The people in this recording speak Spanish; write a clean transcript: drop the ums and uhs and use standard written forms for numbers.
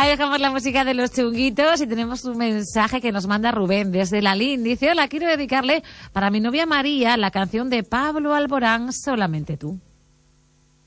Ahí dejamos la música de los Chunguitos y tenemos un mensaje que nos manda Rubén desde Lalín. Dice, hola, quiero dedicarle para mi novia María la canción de Pablo Alborán, Solamente tú.